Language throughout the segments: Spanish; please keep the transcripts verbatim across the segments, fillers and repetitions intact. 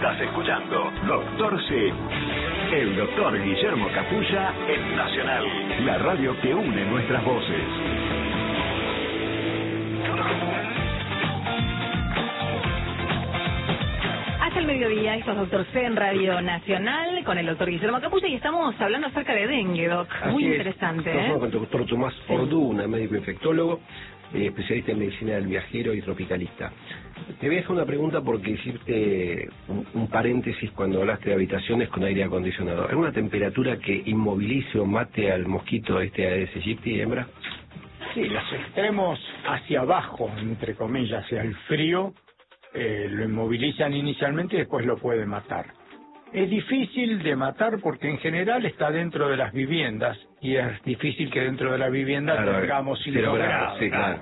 Estás escuchando Doctor C. El doctor Guillermo Capulla en Nacional, la radio que une nuestras voces. Hasta el mediodía, esto es Doctor C en Radio Nacional con el doctor Guillermo Capulla y estamos hablando acerca de dengue, doc. Muy Así interesante, es. ¿eh? Estamos con el doctor Tomás Orduna, médico infectólogo, eh, especialista en medicina del viajero y tropicalista. Te voy a hacer una pregunta porque hiciste un, un paréntesis cuando hablaste de habitaciones con aire acondicionado. ¿Alguna temperatura que inmovilice o mate al mosquito este Aedes aegypti, hembra? Sí, los extremos hacia abajo, entre comillas, hacia el frío, eh, lo inmovilizan inicialmente y después lo pueden matar. Es difícil de matar porque en general está dentro de las viviendas y es difícil que dentro de la vivienda Claro, tengamos cero cero grados, grados. sí, claro.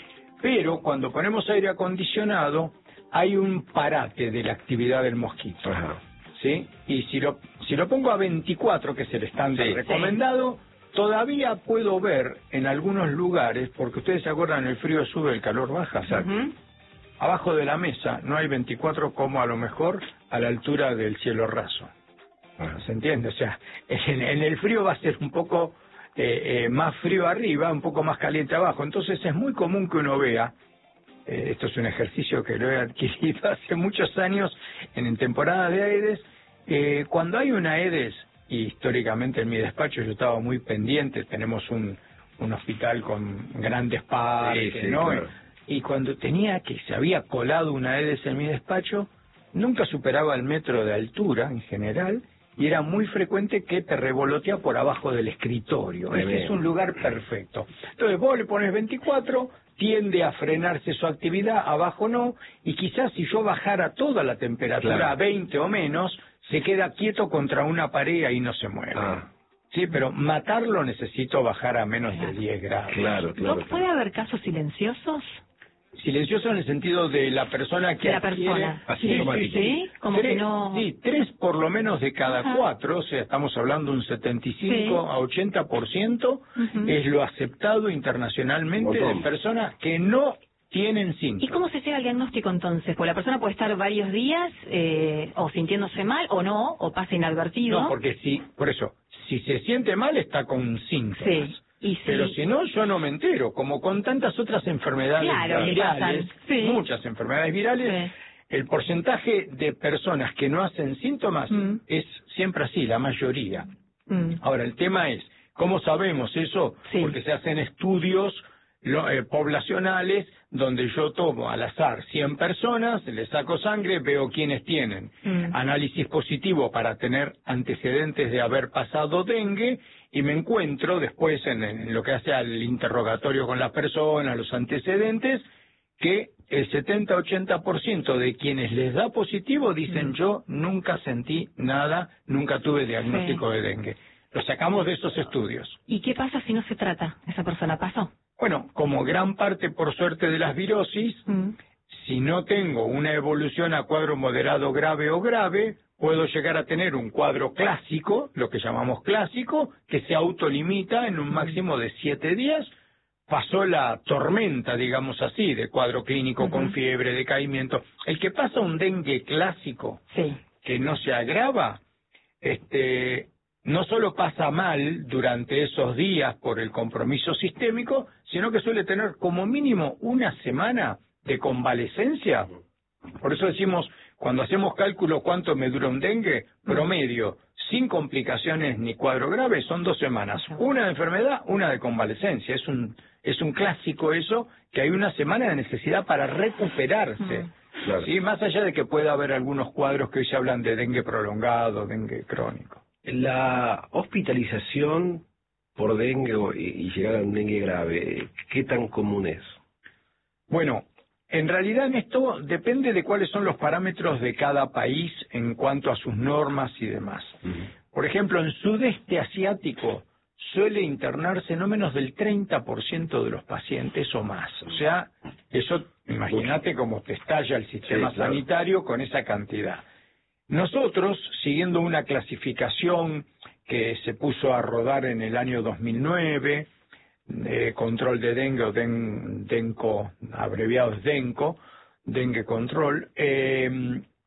Pero cuando ponemos aire acondicionado hay un parate de la actividad del mosquito. Ajá. ¿Sí? Y si lo, si lo pongo a veinticuatro, que es el estándar Sí. recomendado, todavía puedo ver en algunos lugares, porque ustedes se acuerdan, el frío sube, el calor baja. Exacto. Ujú. Abajo de la mesa no hay veinticuatro como a lo mejor a la altura del cielo raso. Ajá. ¿Se entiende? O sea, en, en el frío va a ser un poco eh, eh, más frío arriba, un poco más caliente abajo. Entonces es muy común que uno vea, eh, esto es un ejercicio que lo he adquirido hace muchos años en, en temporada de Aedes, eh, cuando hay una Aedes, y históricamente en mi despacho yo estaba muy pendiente, tenemos un, un hospital con grandes parques, Sí, sí, ¿no? claro. Y cuando tenía que se había colado una Aedes en mi despacho, nunca superaba el metro de altura en general, y era muy frecuente que te revolotea por abajo del escritorio. Tremendo. Ese es un lugar perfecto. Entonces vos le pones veinticuatro, tiende a frenarse su actividad, abajo no, y quizás si yo bajara toda la temperatura Claro. a veinte o menos, se queda quieto contra una pared y no se mueve. Ah. Sí, pero matarlo necesito bajar a menos de diez grados. Claro, claro. Doc, ¿puede haber casos silenciosos? Silencioso en el sentido de la persona que De la adquiere- persona. Así, Sí, sí, automático. sí. Sí, como tres, que no- Sí, tres por lo menos de cada Ajá. cuatro, o sea, estamos hablando un setenta y cinco Sí. a ochenta por ciento, Ujú. es lo aceptado internacionalmente de Montón. personas que no tienen ¿Y síntomas. cómo se llega al diagnóstico entonces? Pues la persona puede estar varios días eh, o sintiéndose mal o no, o pasa inadvertido. No, porque si, por eso, si se siente mal está con síntomas. Sí, y si- Pero si no, yo no me entero, como con tantas otras enfermedades Claro, que virales, pasan. Sí. muchas enfermedades virales, Sí. el porcentaje de personas que no hacen síntomas Mm. es siempre así, la mayoría. Mm. Ahora, el tema es, ¿cómo sabemos eso? Sí. Porque se hacen estudios lo- eh, poblacionales donde yo tomo al azar cien personas, les saco sangre, veo quiénes tienen Mm. análisis positivo para tener antecedentes de haber pasado dengue y me encuentro después en, en lo que hace al interrogatorio con las personas, los antecedentes, que el setenta a ochenta por ciento de quienes les da positivo dicen Mm. yo nunca sentí nada, nunca tuve diagnóstico de dengue. Lo sacamos de esos estudios. ¿Y qué pasa si no se trata? ¿Esa persona pasó? Bueno, como gran parte, por suerte, de las virosis, Mm. si no tengo una evolución a cuadro moderado, grave o grave, puedo llegar a tener un cuadro clásico, lo que llamamos clásico, que se autolimita en un máximo de siete días. Pasó la tormenta, digamos así, de cuadro clínico Ujú. con fiebre, decaimiento. El que pasa un dengue clásico, Sí. que no se agrava, este, no solo pasa mal durante esos días por el compromiso sistémico, sino que suele tener como mínimo una semana de convalecencia. Por eso decimos, cuando hacemos cálculo cuánto me dura un dengue, promedio, sin complicaciones ni cuadro grave, son dos semanas. Una de enfermedad, una de convalecencia. Es un, es un clásico eso, que hay una semana de necesidad para recuperarse. Mm. Claro. Sí, más allá de que pueda haber algunos cuadros que hoy se hablan de dengue prolongado, dengue crónico. La hospitalización por dengue o- y y llegar a un dengue grave, ¿qué tan común es? Bueno, en realidad en esto depende de cuáles son los parámetros de cada país en cuanto a sus normas y demás. Por ejemplo, en sudeste asiático suele internarse no menos del treinta por ciento de los pacientes o más. O sea, eso, imagínate cómo te estalla el sistema Sí, claro. sanitario con esa cantidad. Nosotros, siguiendo una clasificación que se puso a rodar en el año dos mil nueve, eh, control de dengue o den, DENCO, abreviado es DENCO, dengue control, eh,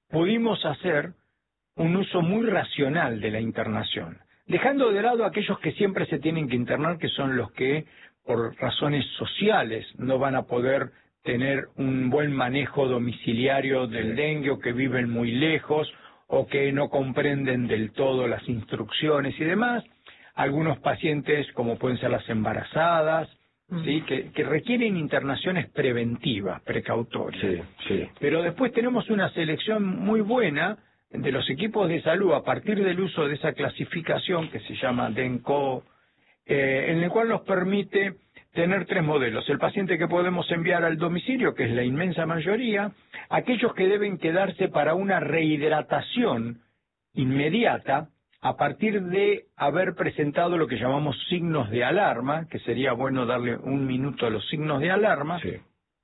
pudimos hacer un uso muy racional de la internación, dejando de lado a aquellos que siempre se tienen que internar, que son los que por razones sociales no van a poder tener un buen manejo domiciliario del dengue, o que viven muy lejos, o que no comprenden del todo las instrucciones y demás. Algunos pacientes, como pueden ser las embarazadas, mm. ¿sí? que, que requieren internaciones preventivas, precautorias. Sí, sí. Pero después tenemos una selección muy buena de los equipos de salud a partir del uso de esa clasificación que se llama DENCO, eh, en el cual nos permite tener tres modelos: el paciente que podemos enviar al domicilio, que es la inmensa mayoría; aquellos que deben quedarse para una rehidratación inmediata a partir de haber presentado lo que llamamos signos de alarma, que sería bueno darle un minuto a los signos de alarma, sí.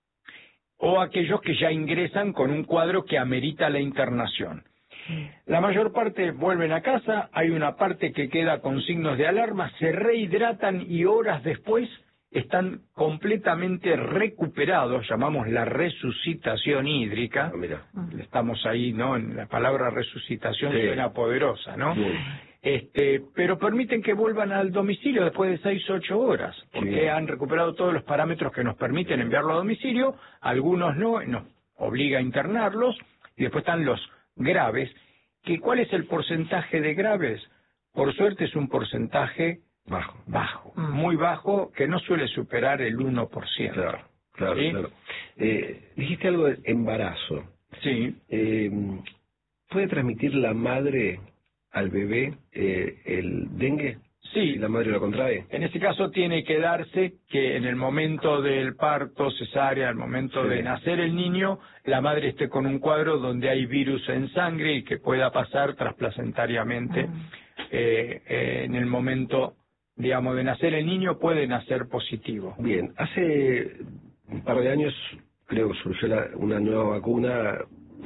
o aquellos que ya ingresan con un cuadro que amerita la internación. La mayor parte vuelven a casa, hay una parte que queda con signos de alarma, se rehidratan y horas después están completamente recuperados, llamamos la resucitación hídrica. Ah, mira. Estamos ahí, ¿no? En la palabra resucitación sí. suena poderosa, ¿no? Sí. Este, pero permiten que vuelvan al domicilio después de seis, ocho horas, porque sí. han recuperado todos los parámetros que nos permiten enviarlo a domicilio, algunos no, nos obliga a internarlos, y después están los graves, que ¿cuál es el porcentaje de graves? Por suerte es un porcentaje bajo, bajo, mm. muy bajo, que no suele superar el uno por ciento. Claro, claro, ¿sí? claro. Eh, dijiste algo de embarazo. Sí. Eh, ¿Puede transmitir la madre al bebé eh, el dengue? Sí. Si la madre lo contrae. En este caso tiene que darse que en el momento del parto, cesárea, al momento sí. de nacer el niño, la madre esté con un cuadro donde hay virus en sangre y que pueda pasar trasplacentariamente. Mm. Eh, eh, en el momento, digamos, de nacer el niño, puede nacer positivo. Bien, hace un par de años creo que surgió la, una nueva vacuna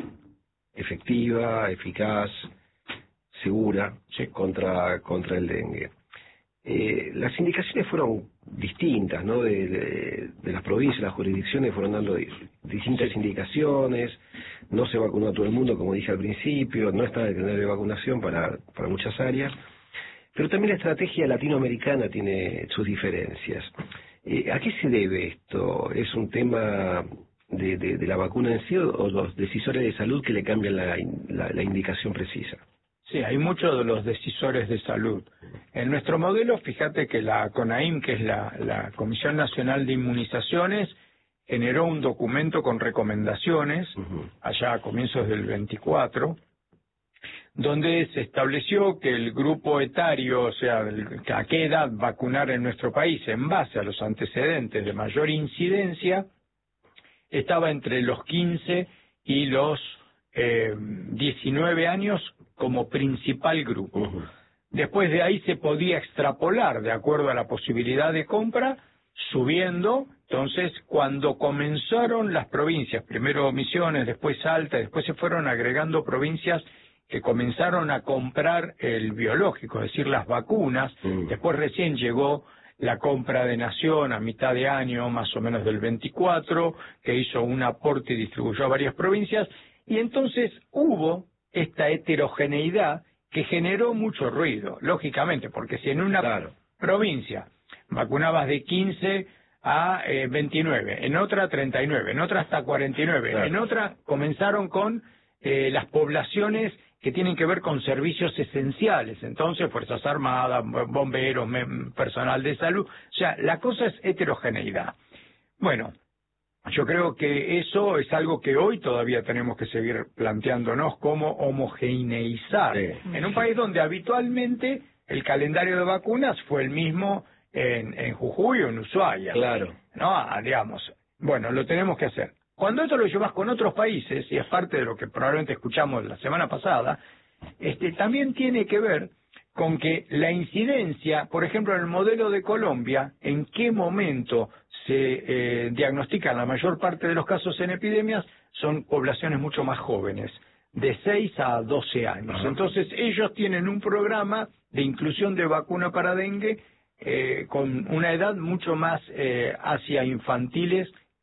efectiva, eficaz, segura, sí. contra, contra el dengue. Eh, las indicaciones fueron distintas, ¿no? De, de, de las provincias, las jurisdicciones fueron dando di, distintas indicaciones. No se vacunó a todo el mundo, como dije al principio, no está en el calendario de vacunación para, para muchas áreas. Pero también la estrategia latinoamericana tiene sus diferencias. Eh, ¿A qué se debe esto? ¿Es un tema de, de, de la vacuna en sí, o los decisores de salud que le cambian la, la, la indicación precisa? Sí, hay muchos de los decisores de salud. En nuestro modelo, fíjate que la CONAIM, que es la, la Comisión Nacional de Inmunizaciones, generó un documento con recomendaciones, uh-huh. allá a comienzos del veinticuatro, donde se estableció que el grupo etario, o sea, a qué edad vacunar en nuestro país en base a los antecedentes de mayor incidencia, estaba entre los quince y los eh, diecinueve años como principal grupo. Uh-huh. Después de ahí se podía extrapolar de acuerdo a la posibilidad de compra, subiendo. Entonces, cuando comenzaron las provincias, primero Misiones, después Salta, después se fueron agregando provincias que comenzaron a comprar el biológico, es decir, las vacunas. Uh-huh. Después recién llegó la compra de Nación a mitad de año, más o menos del veinticuatro, que hizo un aporte y distribuyó a varias provincias, y entonces hubo esta heterogeneidad que generó mucho ruido, lógicamente, porque si en una claro. provincia vacunabas de quince a eh, veintinueve, en otra treinta y nueve, en otra hasta cuarenta y nueve, claro. en otra comenzaron con eh, las poblaciones que tienen que ver con servicios esenciales, entonces Fuerzas Armadas, bomberos, personal de salud, o sea, la cosa es heterogeneidad. Bueno, yo creo que eso es algo que hoy todavía tenemos que seguir planteándonos, cómo homogeneizar. Sí. En un país donde habitualmente el calendario de vacunas fue el mismo en, en Jujuy o en Ushuaia. Claro. ¿No? Digamos, bueno, lo tenemos que hacer. Cuando esto lo llevas con otros países, y es parte de lo que probablemente escuchamos la semana pasada, este, también tiene que ver con que la incidencia, por ejemplo, en el modelo de Colombia, en qué momento se eh, diagnostican la mayor parte de los casos en epidemias, son poblaciones mucho más jóvenes, de seis a doce años. Ajá. Entonces, ellos tienen un programa de inclusión de vacuna para dengue eh, con una edad mucho más eh, hacia infantiles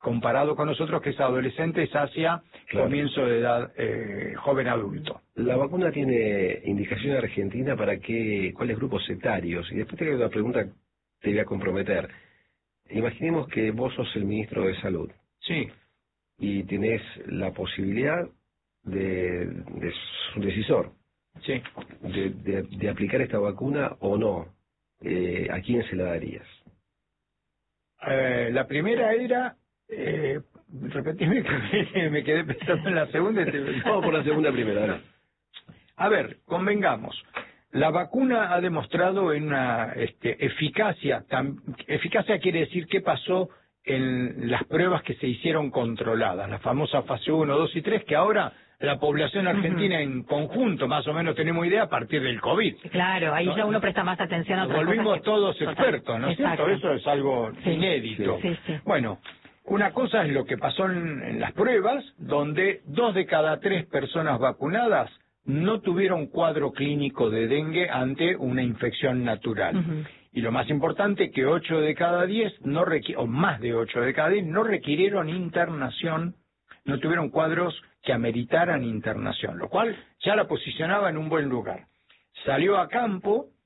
comparado con nosotros que es adolescentes hacia Claro. comienzo de edad eh, joven adulto. La vacuna tiene indicación argentina para qué, cuáles grupos etarios. Y después te hago una pregunta que te voy a comprometer. Imaginemos que vos sos el ministro de Salud Sí, y tenés la posibilidad de, de un decisor, sí. de, de, de aplicar esta vacuna o no. Eh, ¿A quién se la darías? Eh, la primera era, eh, repetime que me quedé pensando en la segunda. y te- Vamos por la segunda primero. dale. A ver, convengamos. La vacuna ha demostrado en una este, eficacia. Tam, eficacia quiere decir qué pasó en las pruebas que se hicieron controladas, la famosa fase uno, dos y tres, que ahora la población argentina Ujú. en conjunto más o menos tenemos idea a partir del COVID. Claro, ahí No, ya uno presta más atención a Nos otras volvimos cosas que- todos Total. expertos, ¿no es Exacto. cierto? Eso es algo Sí. inédito. Sí, sí. Bueno, una cosa es lo que pasó en, en las pruebas, donde dos de cada tres personas vacunadas no tuvieron cuadro clínico de dengue ante una infección natural. Ujú. Y lo más importante, que ocho de cada diez, no requi- o más de ocho de cada diez, no requirieron internación, no tuvieron cuadros que ameritaran internación, lo cual ya la posicionaba en un buen lugar. Salió a campo